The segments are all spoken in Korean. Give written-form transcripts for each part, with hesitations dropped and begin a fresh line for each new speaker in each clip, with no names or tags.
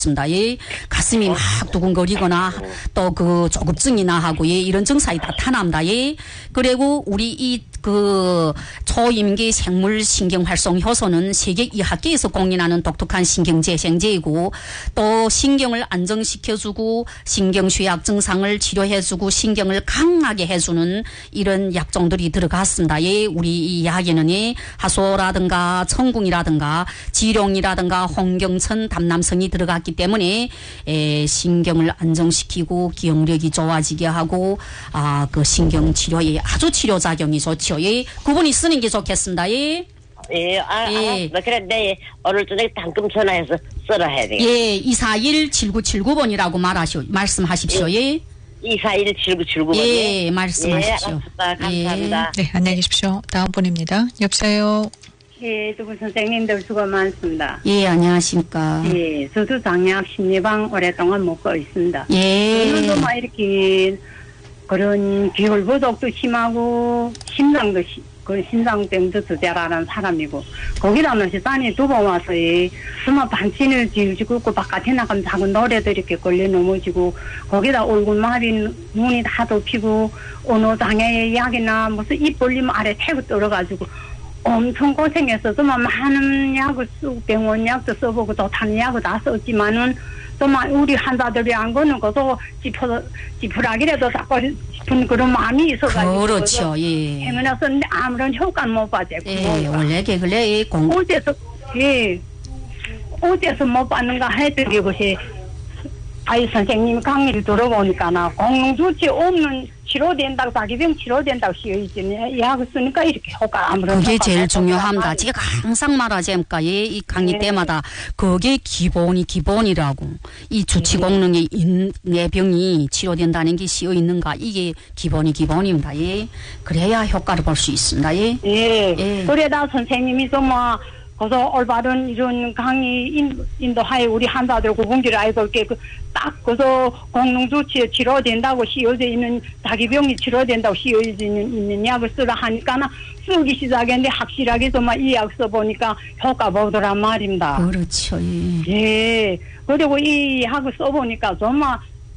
습니다. 예, 가슴이 막 두근거리거나 또 그 조급증이나 하고 예, 이런 증상이 나타납니다. 예, 그리고 우리 초임기 생물 신경 활성 효소는 세계 이 학계에서 공인하는 독특한 신경 재생제이고 또 신경을 안정시켜주고 신경 쇠약 증상을 치료해주고 신경을 강하게 해주는 이런 약종들이 들어갔습니다. 예, 우리 이 약에는 예, 하소라든가 청궁이라든가 지룡이라든가 홍경천, 담남성이 들어갔기 때문에 신경을 안정시키고 기억력이 좋아지게 하고 그 신경 치료에 아주 치료작용이 좋죠. 예, 그분이 쓰는 게 좋겠습니다. 예.
예, 그래, 내 오늘 저녁에 당금 전화해서 써라 해야 되겠다.
예, 241-7979번이라고 말씀하십시오. 예.
241-7979번.
예, 말씀하십시오.
예, 알았습니다. 감사합니다.
네, 안녕히 계십시오. 다음 분입니다. 여보세요.
예, 두 분 선생님들 수고 많습니다.
예, 안녕하십니까.
예, 저도 장약 심리방 오랫동안 먹고 있습니다.
예.
저는 막 이렇게 그런 기혈 부족도 심하고 심장도 심장 때문에 저자라는 사람이고 거기다 식단이 두 번 와서 정말 반신을 지우지고 있고 바깥에 나가면 작은 노래도 이렇게 걸려 넘어지고 거기다 얼굴마비 눈이 다 덮이고 어느 장애의 약이나 무슨 입 벌리면 아래 태고 떨어가지고 엄청 고생해서 정말 많은 약을 쓰고 병원 약도 써보고 또 다른 약을 다 썼지만은 정말 우리 환자들이 안 거는 것도 지푸라기라도 잡고 싶은 그런 마음이 있어가지고
그렇죠. 예.
해면서 아무런 효과는 못 받았고
예, 원래 그래
어제서 못 받는가 했더니 그것이 아이 선생님 강의를 들어보니까 나 공농조치 없는 치료된다고 자기병 치료된다고 쓰여있지 약을 쓰니까 이렇게 효과 아무런
그게 제일 중요합니다. 제가 항상 말하자니까 이 강의 때마다 그게 기본이라고 이 주치 공능에 내 병이 치료된다는 게 쓰여 있는가 이게 기본입니다. 예. 그래야 효과를 볼 수 있습니다. 예.
예. 그래다 선생님이 정말 그래서 올바른 이런 강의 인도하에 우리 환자들 고분기를 알고 있게 딱 그래서 공농조치에 치료된다고 쓰여져 있는 자기 병이 치료된다고 쓰여져 있는 약을 쓰라 하니까 쓰기 시작했는데 확실하게 정말 이 약 써보니까 효과 보더란 말입니다.
그렇죠. 예.
예. 그리고 이 약을 써보니까 정말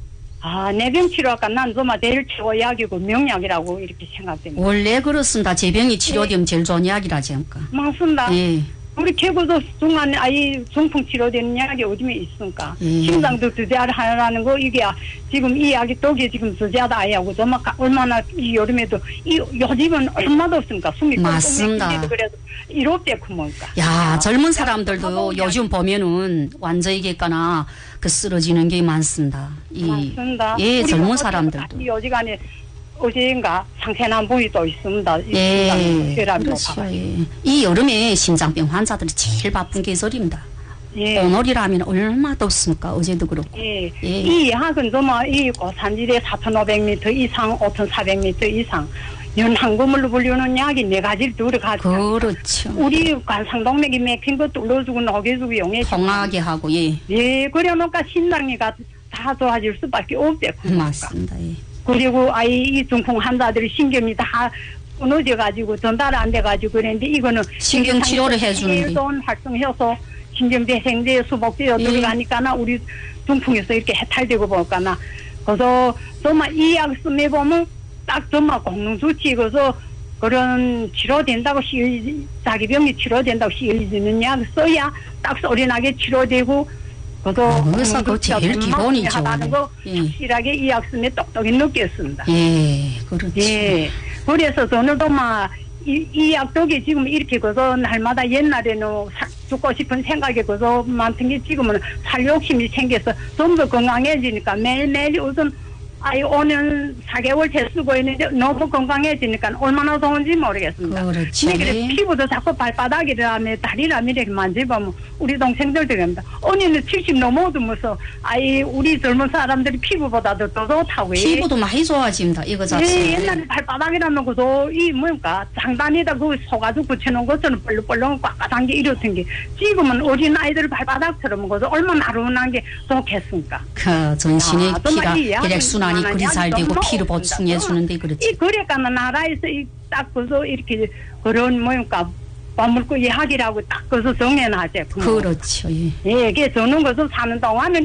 내 병 치료할까 난 정말 제일 최고 약이고 명약이라고 이렇게 생각됩니다.
원래 그렇습니다. 제 병이 치료되면 제일 좋은 약이라지 않을까.
맞습니다.
예.
우리 개구도 중간에 중풍 치료되는 약이 어디에 있습니까? 심장도 저자하라는 거 이게 지금 이 약이 독이 지금 저자다 아이하고 정말 얼마나 이 여름에도 이 요즘은 얼마도 없습니까? 숨이
맞습니다.
그래도 이롭대고 뭔가.
야, 젊은 사람들도 요즘 보면은 완전히겠거나 쓰러지는 게 많습니다.
맞습니다.
예, 젊은 사람들도.
여지간에 어제인가 상세난 부위 또 있습니다.
예, 그렇죠. 예. 이 여름에 심장병 환자들이 제일 바쁜 계절입니다.
예.
오늘이라면 얼마나 덥습니까? 어제도 그렇고.
예. 이 약은 정말 이 고산지대 4,500m 이상, 5,400m 이상 연항금으로 불리는 약이 4가지를 들어가죠.
그렇죠.
우리 관상동맥이 맥힌 거 뚫어주고 녹여주고 용해주고
통하게 하고 예.
예, 그래놓으니까 심장이가 다 좋아질 수밖에 없대요.
맞습니다. 예.
그리고 이 중풍 환자들이 신경이 다 끊어져가지고 전달 안 돼가지고 그랬는데 이거는
신경 치료를 해주는데
활성해서 신경재생제 수복제에 들어가니까 우리 중풍에서 이렇게 해탈되고 볼까나 그래서 정말 이 약 쓰면 보면 딱 정말 공농조치 그래서 그런 치료된다고 자기 병이 치료된다고 쓰여지는 약 써야 딱 소리나게 치료되고
그래서 그 제일 기본이죠.
확실하게 이 약 쓰면 똑똑히 느꼈습니다.
예, 그렇죠.
예, 그래서 저는도 이 약독이 지금 이렇게 그래서 날마다 옛날에는 죽고 싶은 생각이 그래서 많던 게 지금은 살 욕심이 생겨서 좀 더 건강해지니까 매일매일 우선 5년 4개월째 쓰고 있는데 너무 건강해지니까 얼마나 좋은지 모르겠습니다.
그렇죠.
그래 피부도 자꾸 발바닥이라며 다리라며 이렇게 만져보면 우리 동생들도 그럽니다. 언니는 70 넘어도면서 우리 젊은 사람들이 피부보다도 더 좋다고.
피부도 많이 좋아집니다. 이거 자체.
예, 옛날에 발바닥이라면 그도 장단에다 그 소가죽 붙여놓은 것처럼 벌렁벌렁 꽉꽉한 게 이렇던 게 지금은 어린 아이들 발바닥처럼 그래서 얼마나 아름다운 게 좋겠습니까?
그 전신의 피가 혈액순환이 그리 잘 되고 피를 보충해 주는데 그렇지.
그러니까 나라에서 딱 그래서 이렇게 그런 밥 먹고 이야기라고 딱 거기서 정해놔제.
그렇죠. 예.
예, 이게 저는 것을 사는 동안은